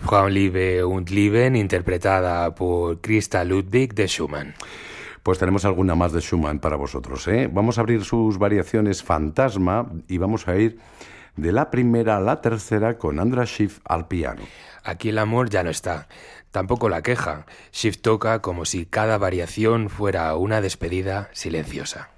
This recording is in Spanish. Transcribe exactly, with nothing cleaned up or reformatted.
Frau Liebe und Lieben, interpretada por Christa Ludwig de Schumann. Pues tenemos alguna más de Schumann para vosotros, ¿eh? Vamos a abrir sus variaciones Fantasma y vamos a ir de la primera a la tercera con András Schiff al piano. Aquí el amor ya no está, tampoco la queja. Schiff toca como si cada variación fuera una despedida silenciosa.